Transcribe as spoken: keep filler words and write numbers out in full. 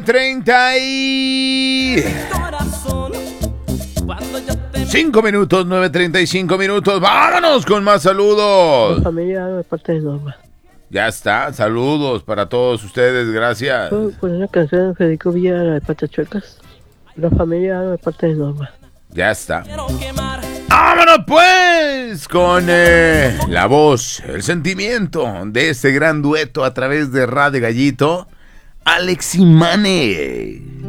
treinta y cinco minutos, nueve treinta y cinco minutos. Vámonos con más saludos. La familia de parte de Norma. Ya está, saludos para todos ustedes, gracias. Puedo poner una canción de Federico Villa, la de Patas Chuecas. La familia de parte de Norma. Ya está. ¡Vámonos pues! Con eh, la voz, el sentimiento de este gran dueto a través de Radio Gallito, Alex y Mane.